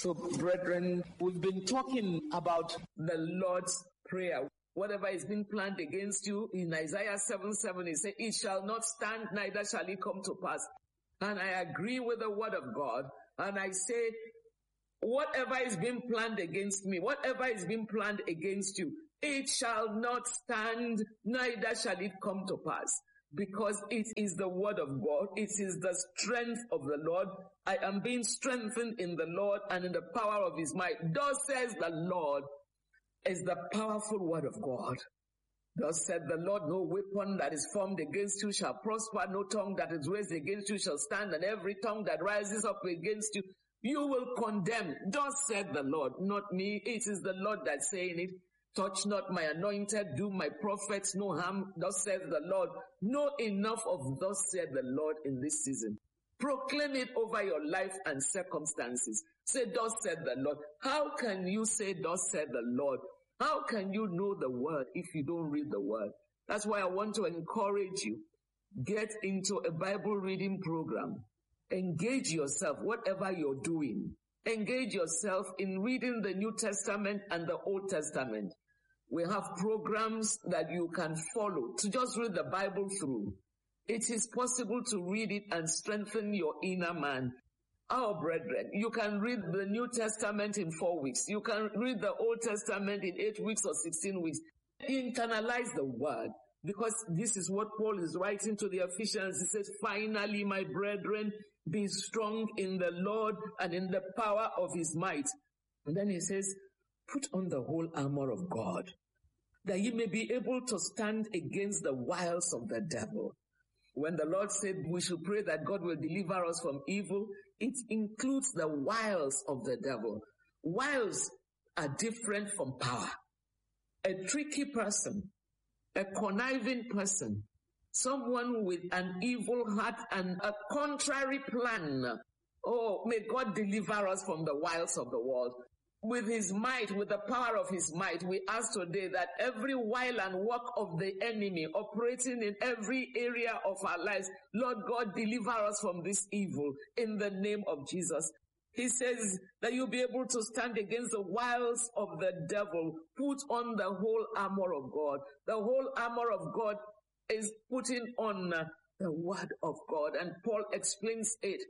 So, brethren, we've been talking about the Lord's Prayer. Whatever is being planned against you, in Isaiah 7:7, it says, it shall not stand, neither shall it come to pass. And I agree with the word of God. And I say, whatever is being planned against me, whatever is being planned against you, it shall not stand, neither shall it come to pass. Because it is the word of God. It is the strength of the Lord. I am being strengthened in the Lord and in the power of his might. Thus says the Lord, is the powerful word of God. Thus said the Lord, no weapon that is formed against you shall prosper, no tongue that is raised against you shall stand, and every tongue that rises up against you, you will condemn. Thus said the Lord, not me. It is the Lord that's saying it. Touch not my anointed, do my prophets no harm. Thus said the Lord. Know enough of thus said the Lord in this season. Proclaim it over your life and circumstances. Say, thus said the Lord. How can you say, thus said the Lord? How can you know the word if you don't read the word? That's why I want to encourage you. Get into a Bible reading program. Engage yourself, whatever you're doing. Engage yourself in reading the New Testament and the Old Testament. We have programs that you can follow to just read the Bible through. It is possible to read it and strengthen your inner man. Our brethren, you can read the New Testament in 4 weeks. You can read the Old Testament in 8 weeks or 16 weeks. Internalize the word, because this is what Paul is writing to the Ephesians. He says, finally, my brethren, be strong in the Lord and in the power of his might. And then he says, put on the whole armor of God, that ye may be able to stand against the wiles of the devil. When the Lord said we should pray that God will deliver us from evil, it includes the wiles of the devil. Wiles are different from power. A tricky person, a conniving person, someone with an evil heart and a contrary plan. Oh, may God deliver us from the wiles of the world. With his might, with the power of his might, we ask today that every wile and work of the enemy operating in every area of our lives, Lord God, deliver us from this evil in the name of Jesus. He says that you'll be able to stand against the wiles of the devil. Put on the whole armor of God. The whole armor of God is putting on the word of God. And Paul explains it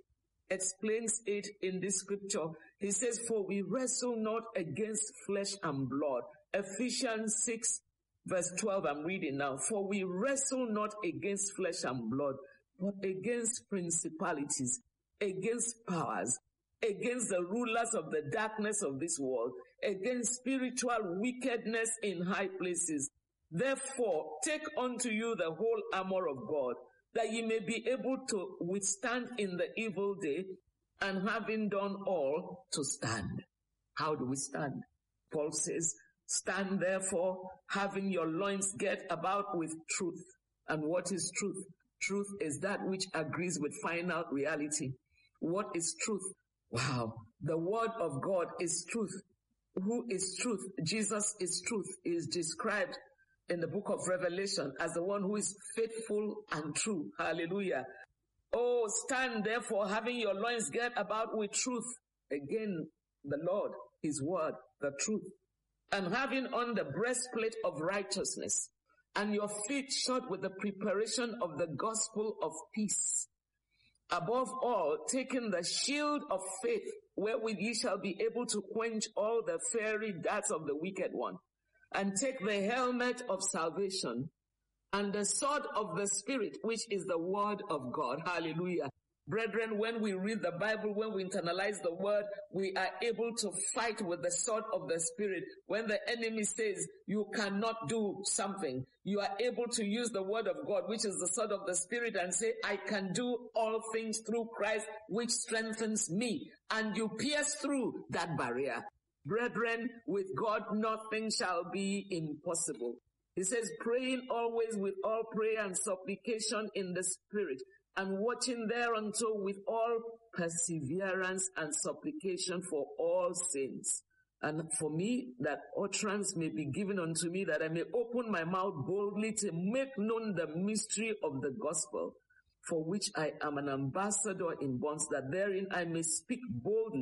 in this scripture. He says, for we wrestle not against flesh and blood. Ephesians 6 verse 12, I'm reading now. For we wrestle not against flesh and blood, but against principalities, against powers, against the rulers of the darkness of this world, against spiritual wickedness in high places. Therefore, take unto you the whole armor of God, that ye may be able to withstand in the evil day, and having done all, to stand. How do we stand? Paul says, stand therefore, having your loins girt about with truth. And what is truth? Truth is that which agrees with final reality. What is truth? Wow, the word of God is truth. Who is truth? Jesus is truth. He is described in the book of Revelation as the one who is faithful and true. Hallelujah. Oh, stand therefore, having your loins girt about with truth. Again, the Lord, his word, the truth. And having on the breastplate of righteousness, and your feet shod with the preparation of the gospel of peace. Above all, taking the shield of faith, wherewith ye shall be able to quench all the fiery darts of the wicked one. And take the helmet of salvation and the sword of the Spirit, which is the word of God. Hallelujah. Brethren, when we read the Bible, when we internalize the word, we are able to fight with the sword of the Spirit. When the enemy says you cannot do something, you are able to use the word of God, which is the sword of the Spirit, and say, I can do all things through Christ, which strengthens me. And you pierce through that barrier. Brethren, with God nothing shall be impossible. He says, praying always with all prayer and supplication in the Spirit, and watching thereunto with all perseverance and supplication for all saints. And for me, that utterance may be given unto me, that I may open my mouth boldly to make known the mystery of the gospel, for which I am an ambassador in bonds, that therein I may speak boldly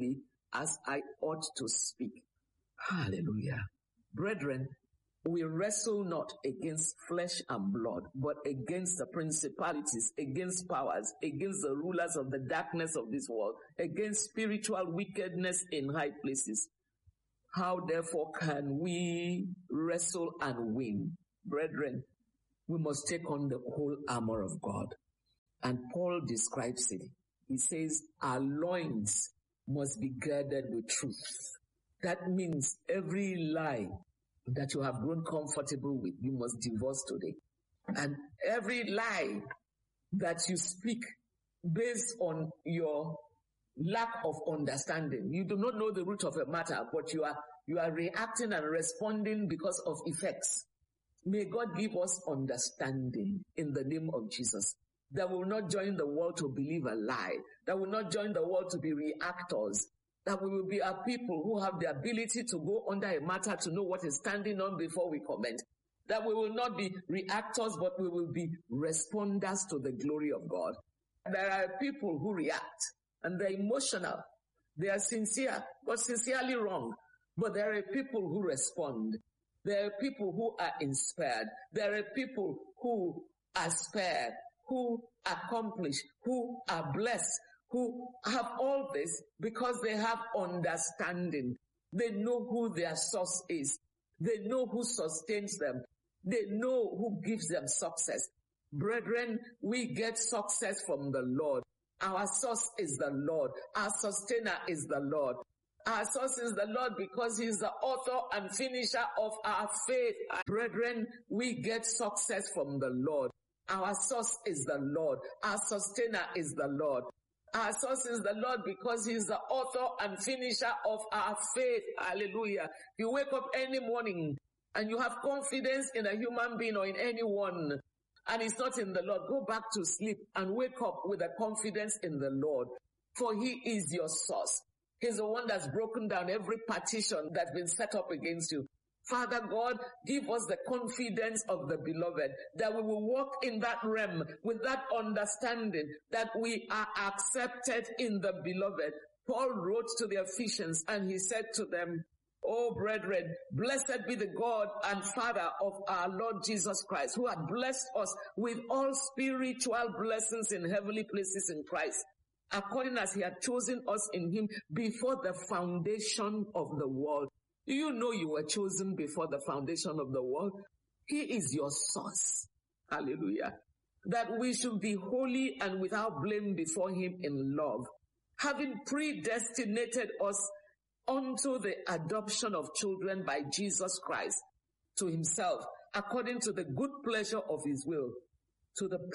as I ought to speak. Hallelujah. Brethren, we wrestle not against flesh and blood, but against the principalities, against powers, against the rulers of the darkness of this world, against spiritual wickedness in high places. How therefore can we wrestle and win? Brethren, we must take on the whole armor of God. And Paul describes it. He says, our loins must be girded with truth. That means every lie that you have grown comfortable with, you must divorce today. And every lie that you speak based on your lack of understanding, you do not know the root of a matter, but you are reacting and responding because of effects. May God give us understanding in the name of Jesus, that will not join the world to believe a lie, that will not join the world to be reactors, that we will be a people who have the ability to go under a matter to know what is standing on before we comment. That we will not be reactors, but we will be responders to the glory of God. There are people who react, and they're emotional. They are sincere, but sincerely wrong. But there are people who respond. There are people who are inspired. There are people who are spared, who accomplish, who are blessed, who have all this because they have understanding. They know who their source is. They know who sustains them. They know who gives them success. Brethren, we get success from the Lord. Our source is the Lord. Our sustainer is the Lord. Our source is the Lord because He is the author and finisher of our faith. Brethren, we get success from the Lord. Our source is the Lord. Our sustainer is the Lord. Our source is the Lord because He is the author and finisher of our faith. Hallelujah. You wake up any morning and you have confidence in a human being or in anyone, and it's not in the Lord, go back to sleep and wake up with a confidence in the Lord. For He is your source. He's the one that's broken down every partition that's been set up against you. Father God, give us the confidence of the beloved, that we will walk in that realm with that understanding that we are accepted in the beloved. Paul wrote to the Ephesians and he said to them, "Oh, brethren, blessed be the God and Father of our Lord Jesus Christ, who hath blessed us with all spiritual blessings in heavenly places in Christ, according as He had chosen us in Him before the foundation of the world." Do you know you were chosen before the foundation of the world? He is your source. Hallelujah. That we should be holy and without blame before Him in love, having predestinated us unto the adoption of children by Jesus Christ to Himself, according to the good pleasure of His will, to the